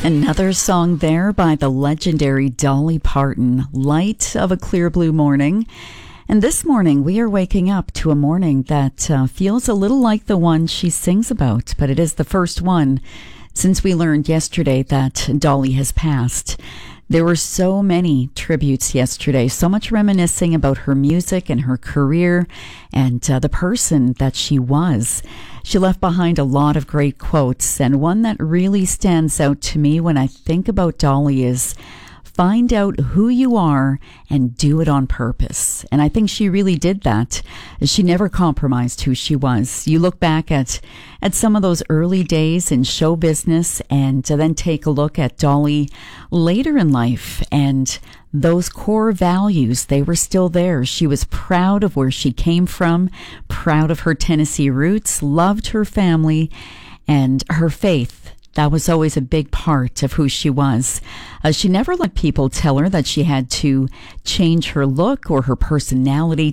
Another song there by the legendary Dolly Parton, Light of a Clear Blue Morning. And this morning, we are waking up to a morning that feels a little like the one she sings about, but it is the first one since we learned yesterday that Dolly has passed. There were so many tributes yesterday, so much reminiscing about her music and her career and the person that she was. She left behind a lot of great quotes, and one that really stands out to me when I think about Dolly is, find out who you are and do it on purpose. And I think she really did that. She never compromised who she was. You look back at some of those early days in show business and then take a look at Dolly later in life, and those core values, they were still there. She was proud of where she came from, proud of her Tennessee roots, loved her family and her faith. That was always a big part of who she was. She never let people tell her that she had to change her look or her personality